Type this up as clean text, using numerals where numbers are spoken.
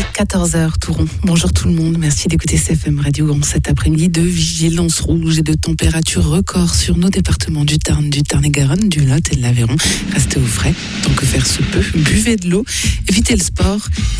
14h tout rond. Bonjour tout le monde, merci d'écouter CFM Radio en cet après-midi de vigilance rouge et de température record sur nos départements du Tarn-et-Garonne, du Lot et de l'Aveyron. Restez au frais, tant que faire se peut, buvez de l'eau, évitez le sport.